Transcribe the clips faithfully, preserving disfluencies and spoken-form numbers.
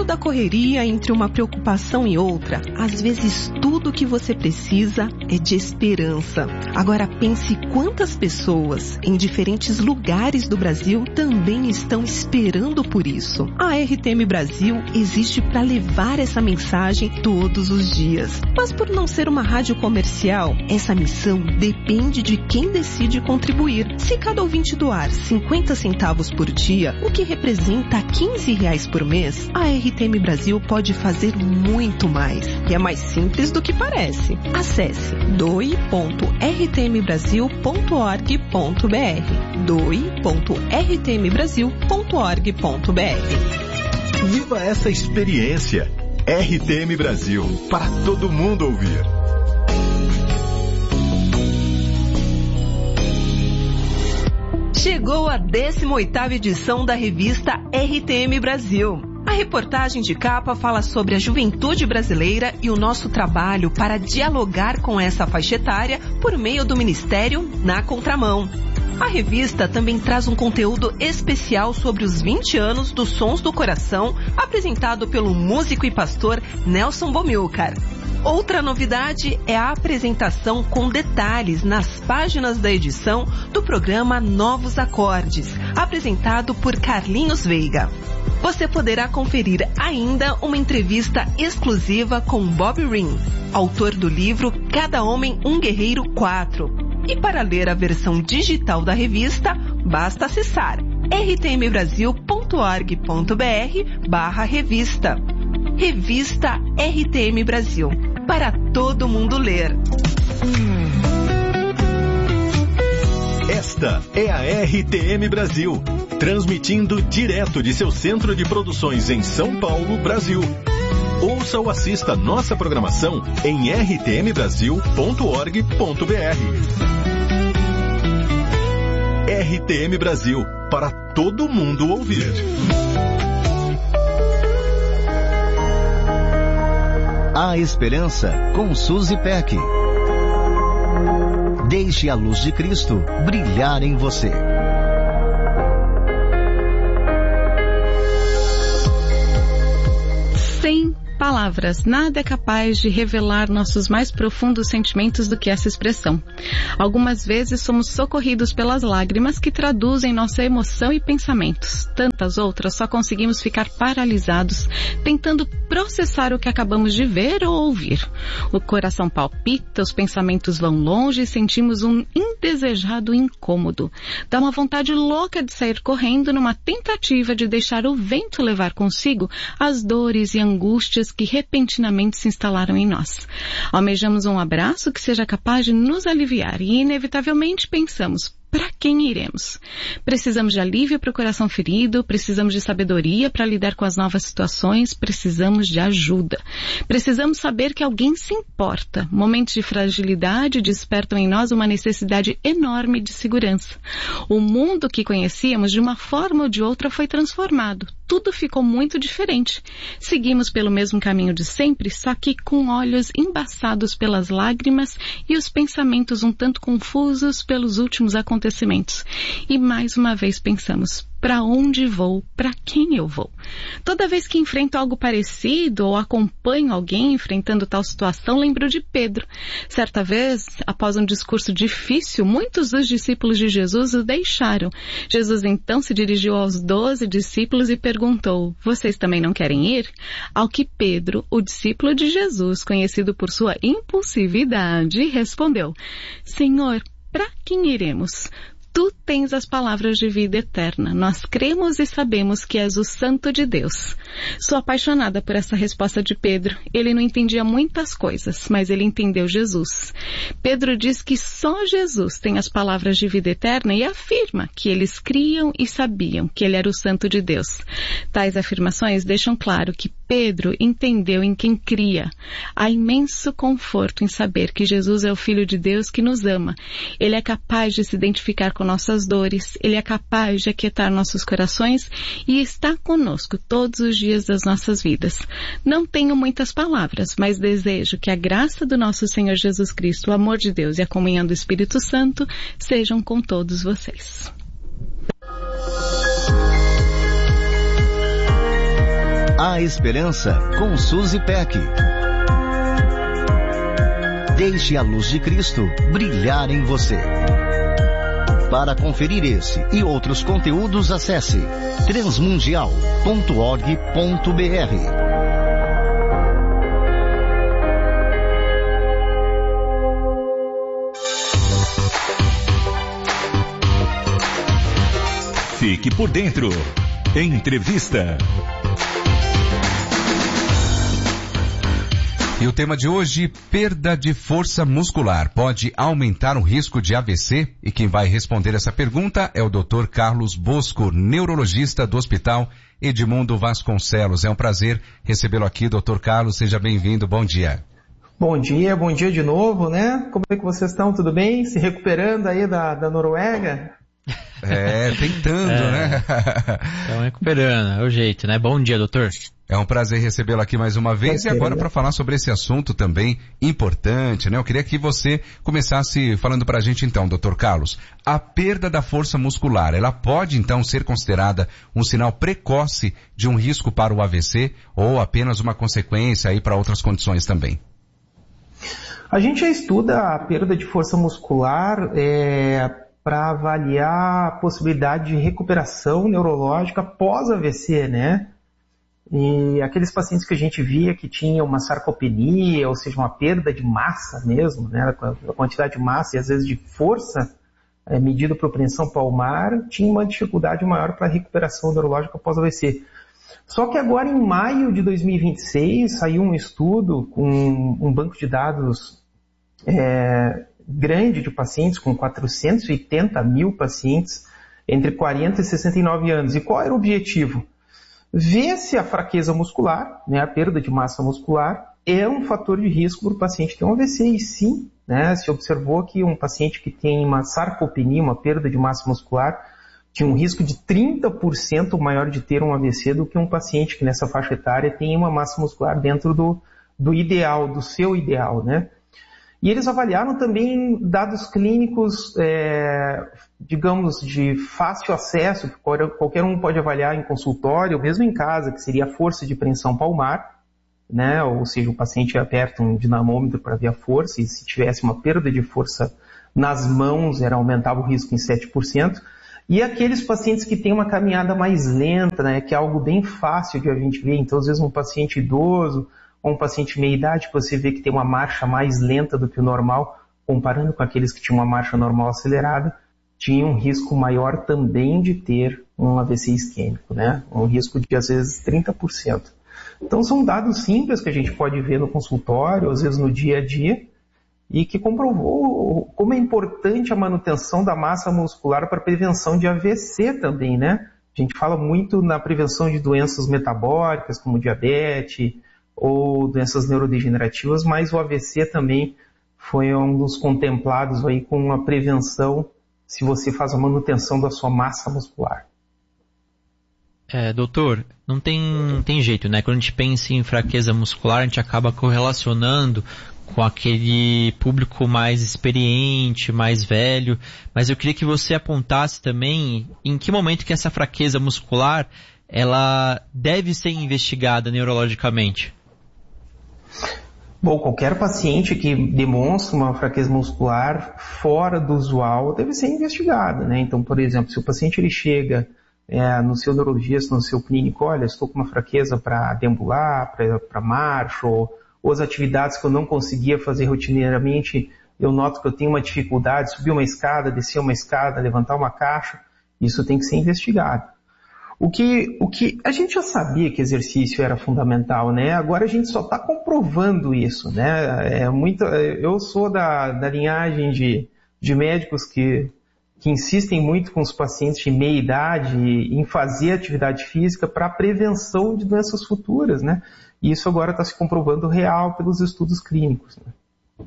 da correria, entre uma preocupação e outra, às vezes tudo que você precisa é de esperança. Agora pense quantas pessoas em diferentes lugares do Brasil também estão esperando por isso. A R T M Brasil existe para levar essa mensagem todos os dias. Mas por não ser uma rádio comercial, essa missão depende de quem decide contribuir. Se cada ouvinte doar cinquenta centavos por dia, o que representa quinze reais por mês, a R T M Brasil pode fazer muito mais. E é mais simples do que parece. Acesse doe ponto r t m brasil ponto org ponto b r doe ponto r t m brasil ponto org ponto b r. Viva essa experiência! R T M Brasil, para todo mundo ouvir. Chegou a décima oitava edição da revista R T M Brasil. A reportagem de capa fala sobre a juventude brasileira e o nosso trabalho para dialogar com essa faixa etária por meio do Ministério Na Contramão. A revista também traz um conteúdo especial sobre os vinte anos dos Sons do Coração, apresentado pelo músico e pastor Nelson Bomilcar. Outra novidade é a apresentação com detalhes nas páginas da edição do programa Novos Acordes, apresentado por Carlinhos Veiga. Você poderá conferir ainda uma entrevista exclusiva com Bob Ring, autor do livro Cada Homem um Guerreiro quatro. E para ler a versão digital da revista, basta acessar r t m brasil ponto org ponto b r barra revista. Revista R T M Brasil, para todo mundo ler. Esta é a R T M Brasil, transmitindo direto de seu centro de produções em São Paulo, Brasil. Ouça ou assista nossa programação em r t m brasil ponto org ponto b r. R T M Brasil, para todo mundo ouvir. A Esperança, com Suzy Peck. Deixe a luz de Cristo brilhar em você. Sem palavras, nada é capaz de revelar nossos mais profundos sentimentos do que essa expressão. Algumas vezes somos socorridos pelas lágrimas que traduzem nossa emoção e pensamentos. Tantas outras só conseguimos ficar paralisados, tentando processar o que acabamos de ver ou ouvir. O coração palpita, os pensamentos vão longe e sentimos um indesejado incômodo. Dá uma vontade louca de sair correndo numa tentativa de deixar o vento levar consigo as dores e angústias que repentinamente se instalaram em nós. Almejamos um abraço que seja capaz de nos aliviar e, inevitavelmente, pensamos: para quem iremos? Precisamos de alívio para o coração ferido, precisamos de sabedoria para lidar com as novas situações, precisamos de ajuda. Precisamos saber que alguém se importa. Momentos de fragilidade despertam em nós uma necessidade enorme de segurança. O mundo que conhecíamos, de uma forma ou de outra, foi transformado. Tudo ficou muito diferente. Seguimos pelo mesmo caminho de sempre, só que com olhos embaçados pelas lágrimas e os pensamentos um tanto confusos pelos últimos acontecimentos. E mais uma vez pensamos: para onde vou? Para quem eu vou? Toda vez que enfrento algo parecido ou acompanho alguém enfrentando tal situação, lembro de Pedro. Certa vez, após um discurso difícil, muitos dos discípulos de Jesus o deixaram. Jesus então se dirigiu aos doze discípulos e perguntou: vocês também não querem ir? Ao que Pedro, o discípulo de Jesus, conhecido por sua impulsividade, respondeu: Senhor, para quem iremos? Tu tens as palavras de vida eterna. Nós cremos e sabemos que és o Santo de Deus. Sou apaixonada por essa resposta de Pedro. Ele não entendia muitas coisas, mas ele entendeu Jesus. Pedro diz que só Jesus tem as palavras de vida eterna e afirma que eles criam e sabiam que ele era o Santo de Deus. Tais afirmações deixam claro que Pedro entendeu em quem cria. Há imenso conforto em saber que Jesus é o Filho de Deus que nos ama. Ele é capaz de se identificar com nossas dores, ele é capaz de aquietar nossos corações e está conosco todos os dias das nossas vidas. Não tenho muitas palavras, mas desejo que a graça do nosso Senhor Jesus Cristo, o amor de Deus e a comunhão do Espírito Santo sejam com todos vocês. A Esperança com Suzy Peck. Deixe a luz de Cristo brilhar em você. Para conferir esse e outros conteúdos, acesse transmundial ponto org ponto br. Fique por dentro. Entrevista. E o tema de hoje, perda de força muscular, pode aumentar o risco de A V C? E quem vai responder essa pergunta é o doutor Carlos Bosco, neurologista do Hospital Edmundo Vasconcelos. É um prazer recebê-lo aqui, doutor Carlos. Seja bem-vindo. Bom dia. Bom dia, bom dia de novo, né? Como é que vocês estão? Tudo bem? Se recuperando aí da, da Noruega? É, tentando, é, né? Estão recuperando, é o jeito, né? Bom dia, doutor. É um prazer recebê-lo aqui mais uma vez. E agora para falar sobre esse assunto também importante, né? Eu queria que você começasse falando pra gente então, doutor Carlos. A perda da força muscular, ela pode então ser considerada um sinal precoce de um risco para o A V C ou apenas uma consequência aí para outras condições também? A gente já estuda a perda de força muscular é, para avaliar a possibilidade de recuperação neurológica pós-A V C, né? E aqueles pacientes que a gente via que tinham uma sarcopenia, ou seja, uma perda de massa mesmo, né, a quantidade de massa e às vezes de força é, medida por pressão palmar, tinha uma dificuldade maior para a recuperação neurológica pós-A V C. Só que agora em maio de dois mil e vinte e seis saiu um estudo com um banco de dados é, grande de pacientes, com quatrocentos e oitenta mil pacientes entre quarenta e sessenta e nove anos. E qual era o objetivo? Ver se a fraqueza muscular, né, a perda de massa muscular, é um fator de risco para o paciente ter um A V C. E sim, né, se observou que um paciente que tem uma sarcopenia, uma perda de massa muscular, tinha um risco de trinta por cento maior de ter um A V C do que um paciente que nessa faixa etária tem uma massa muscular dentro do, do ideal, do seu ideal, né? E eles avaliaram também dados clínicos, é, digamos, de fácil acesso, que qualquer um pode avaliar em consultório, ou mesmo em casa, que seria a força de preensão palmar, né? Ou seja, o paciente aperta um dinamômetro para ver a força, e se tivesse uma perda de força nas mãos, era, aumentava o risco em sete por cento. E aqueles pacientes que têm uma caminhada mais lenta, né? Que é algo bem fácil de a gente ver, então às vezes um paciente idoso, ou um paciente meia-idade, que você vê que tem uma marcha mais lenta do que o normal, comparando com aqueles que tinham uma marcha normal acelerada, tinha um risco maior também de ter um A V C isquêmico, né? Um risco de, às vezes, trinta por cento. Então, são dados simples que a gente pode ver no consultório, às vezes no dia a dia, e que comprovou como é importante a manutenção da massa muscular para a prevenção de A V C também, né? A gente fala muito na prevenção de doenças metabólicas, como diabetes, ou doenças neurodegenerativas, mas o A V C também foi um dos contemplados aí com uma prevenção se você faz a manutenção da sua massa muscular. É, doutor, não tem, não tem jeito, né? Quando a gente pensa em fraqueza muscular, a gente acaba correlacionando com aquele público mais experiente, mais velho, mas eu queria que você apontasse também em que momento que essa fraqueza muscular ela deve ser investigada neurologicamente. Bom, qualquer paciente que demonstra uma fraqueza muscular fora do usual deve ser investigado, né? Então, por exemplo, se o paciente ele chega é, no seu neurologista, no seu clínico, olha, estou com uma fraqueza para deambular, para marcha, ou, ou as atividades que eu não conseguia fazer rotineiramente, eu noto que eu tenho uma dificuldade, subir uma escada, descer uma escada, levantar uma caixa, isso tem que ser investigado. O que, o que a gente já sabia que exercício era fundamental, né? Agora a gente só está comprovando isso, né? É muito, eu sou da, da linhagem de, de médicos que, que insistem muito com os pacientes de meia idade em fazer atividade física para prevenção de doenças futuras, né? E isso agora está se comprovando real pelos estudos clínicos, né?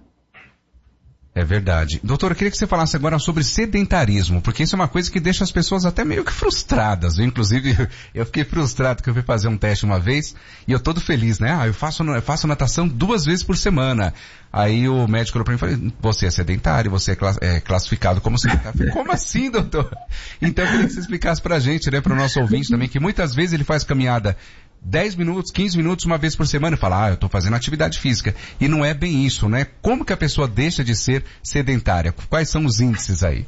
É verdade. Doutor, eu queria que você falasse agora sobre sedentarismo, porque isso é uma coisa que deixa as pessoas até meio que frustradas. Inclusive, eu fiquei frustrado porque eu fui fazer um teste uma vez e eu todo feliz, né? Ah, eu faço, eu faço natação duas vezes por semana. Aí o médico olhou pra mim e falou, você é sedentário, você é, class, é classificado como sedentário. Falei, como assim, doutor? Então eu queria que você explicasse pra gente, né, pro nosso ouvinte também, que muitas vezes ele faz caminhada dez minutos, quinze minutos uma vez por semana e fala, ah, eu estou fazendo atividade física. E não é bem isso, né? Como que a pessoa deixa de ser sedentária? Quais são os índices aí?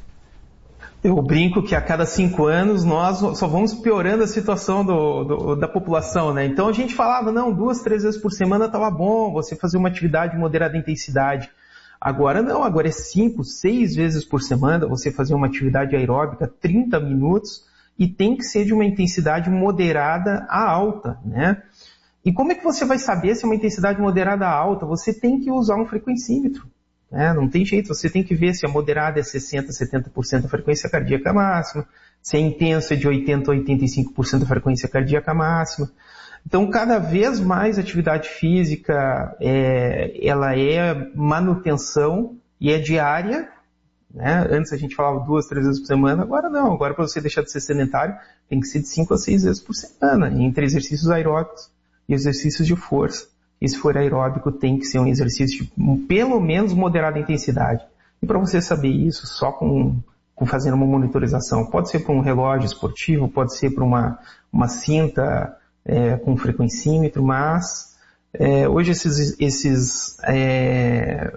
Eu brinco que a cada cinco anos nós só vamos piorando a situação do, do, da população, né? Então a gente falava, não, duas, três vezes por semana estava bom, você fazer uma atividade de moderada intensidade. Agora não, agora é cinco, seis vezes por semana você fazer uma atividade aeróbica, trinta minutos, e tem que ser de uma intensidade moderada a alta, né? E como é que você vai saber se é uma intensidade moderada a alta? Você tem que usar um frequencímetro. É, não tem jeito, você tem que ver se a moderada é sessenta, setenta por cento da frequência cardíaca máxima, se é intensa é de oitenta a oitenta e cinco por cento da frequência cardíaca máxima. Então, cada vez mais a atividade física, é, ela é manutenção e é diária, né? Antes a gente falava duas, três vezes por semana, agora não, agora para você deixar de ser sedentário, tem que ser de cinco a seis vezes por semana, entre exercícios aeróbicos e exercícios de força. E se for aeróbico, tem que ser um exercício de pelo menos moderada intensidade. E para você saber isso, só com, com fazendo uma monitorização. Pode ser para um relógio esportivo, pode ser para uma, uma cinta é, com frequencímetro, mas é, hoje esses, esses, é,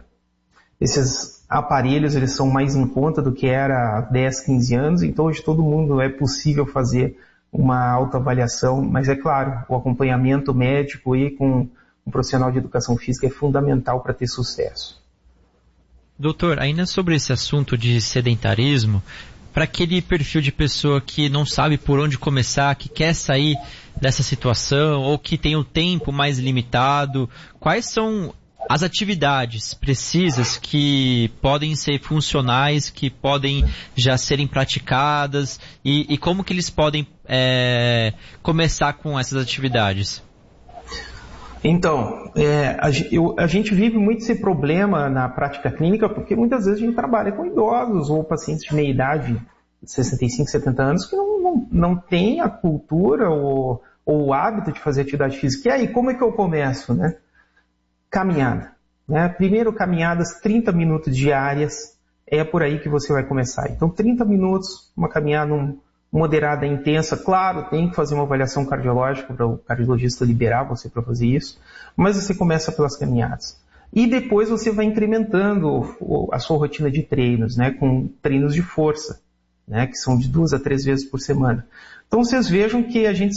esses aparelhos eles são mais em conta do que era há dez, quinze anos, então hoje todo mundo é possível fazer uma autoavaliação, mas é claro, o acompanhamento médico e com um profissional de educação física é fundamental para ter sucesso. Doutor, ainda sobre esse assunto de sedentarismo, para aquele perfil de pessoa que não sabe por onde começar, que quer sair dessa situação ou que tem o tempo mais limitado, quais são as atividades precisas que podem ser funcionais, que podem já serem praticadas e, e como que eles podem é, começar com essas atividades? Então, é, a, eu, a gente vive muito esse problema na prática clínica porque muitas vezes a gente trabalha com idosos ou pacientes de meia idade, sessenta e cinco, setenta anos, que não, não, não tem a cultura ou, ou o hábito de fazer atividade física. E aí, como é que eu começo, né? Caminhada. Né? Primeiro, caminhadas trinta minutos diárias, é por aí que você vai começar. Então, trinta minutos, uma caminhada um, moderada, intensa. Claro, tem que fazer uma avaliação cardiológica para o cardiologista liberar você para fazer isso, mas você começa pelas caminhadas. E depois você vai incrementando a sua rotina de treinos, né? Com treinos de força, né? Que são de duas a três vezes por semana. Então, vocês vejam que a gente